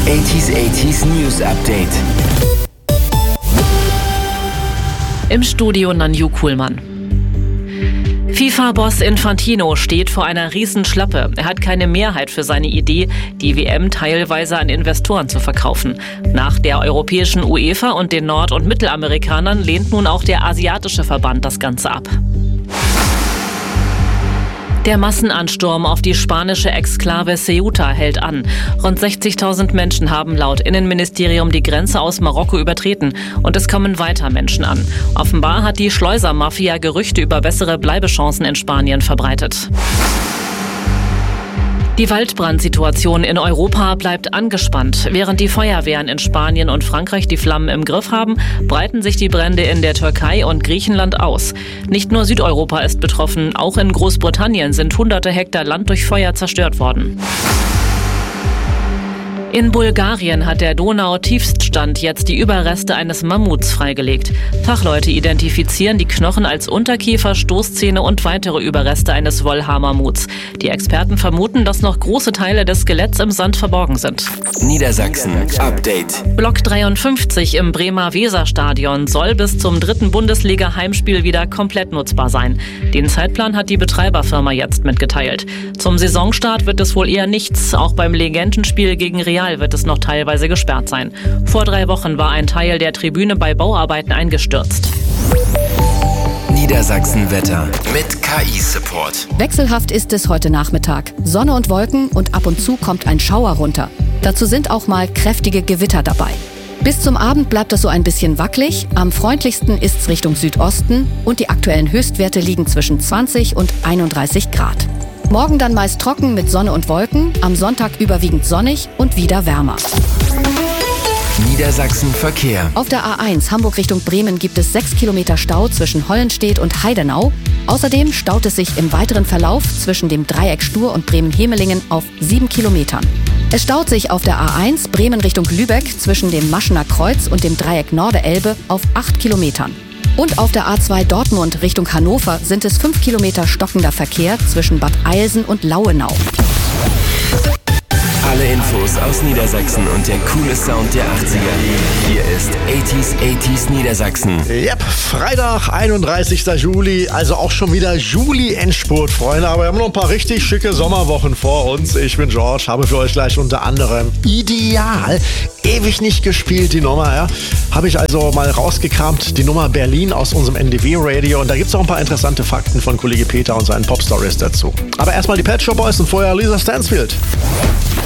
80s News Update. Im Studio Nanju Kuhlmann. FIFA-Boss Infantino steht vor einer Riesenschlappe. Er hat keine Mehrheit für seine Idee, die WM teilweise an Investoren zu verkaufen. Nach der europäischen UEFA und den Nord- und Mittelamerikanern lehnt nun auch der asiatische Verband das Ganze ab. Der Massenansturm auf die spanische Exklave Ceuta hält an. Rund 60.000 Menschen haben laut Innenministerium die Grenze aus Marokko übertreten und es kommen weiter Menschen an. Offenbar hat die Schleusermafia Gerüchte über bessere Bleibechancen in Spanien verbreitet. Die Waldbrandsituation in Europa bleibt angespannt. Während die Feuerwehren in Spanien und Frankreich die Flammen im Griff haben, breiten sich die Brände in der Türkei und Griechenland aus. Nicht nur Südeuropa ist betroffen, auch in Großbritannien sind hunderte Hektar Land durch Feuer zerstört worden. In Bulgarien hat der Donau-Tiefststand jetzt die Überreste eines Mammuts freigelegt. Fachleute identifizieren die Knochen als Unterkiefer, Stoßzähne und weitere Überreste eines Wollhaar-Mammuts. Die Experten vermuten, dass noch große Teile des Skeletts im Sand verborgen sind. Niedersachsen Update. Block 53 im Bremer Weserstadion soll bis zum 3. Bundesliga-Heimspiel wieder komplett nutzbar sein. Den Zeitplan hat die Betreiberfirma jetzt mitgeteilt. Zum Saisonstart wird es wohl eher nichts. Auch beim Legendenspiel gegen Real wird es noch teilweise gesperrt sein. Vor 3 Wochen war ein Teil der Tribüne bei Bauarbeiten eingestürzt. Niedersachsen Wetter mit KI-Support. Wechselhaft ist es heute Nachmittag. Sonne und Wolken und ab und zu kommt ein Schauer runter. Dazu sind auch mal kräftige Gewitter dabei. Bis zum Abend bleibt es so ein bisschen wackelig. Am freundlichsten ist's Richtung Südosten und die aktuellen Höchstwerte liegen zwischen 20 und 31 Grad. Morgen dann meist trocken mit Sonne und Wolken, am Sonntag überwiegend sonnig und wieder wärmer. Niedersachsen Verkehr. Auf der A1 Hamburg Richtung Bremen gibt es 6 Kilometer Stau zwischen Hollenstedt und Heidenau. Außerdem staut es sich im weiteren Verlauf zwischen dem Dreieck Stur und Bremen-Hemelingen auf 7 Kilometern. Es staut sich auf der A1 Bremen Richtung Lübeck zwischen dem Maschener Kreuz und dem Dreieck Norde-Elbe auf 8 Kilometern. Und auf der A2 Dortmund Richtung Hannover sind es 5 Kilometer stockender Verkehr zwischen Bad Eilsen und Lauenau. Alle Infos aus Niedersachsen und der coole Sound der 80er. Hier ist 80s Niedersachsen. Yep, Freitag, 31. Juli, also auch schon wieder Juli-Endspurt, Freunde. Aber wir haben noch ein paar richtig schicke Sommerwochen vor uns. Ich bin George, habe für euch gleich unter anderem Ideal. Ewig nicht gespielt, die Nummer, ja. Habe ich also mal rausgekramt, die Nummer Berlin aus unserem NDW-Radio. Und da gibt es auch ein paar interessante Fakten von Kollege Peter und seinen Pop-Stories dazu. Aber erstmal die Pet Shop Boys und vorher Lisa Stansfield.